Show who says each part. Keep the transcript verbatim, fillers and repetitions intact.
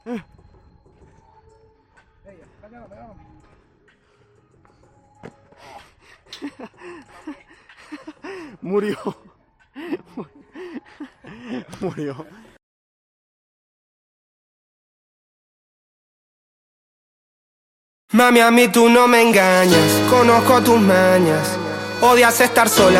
Speaker 1: Murió. Murió.
Speaker 2: Mami, a mí tú no me engañas, conozco tus mañas, odias estar sola.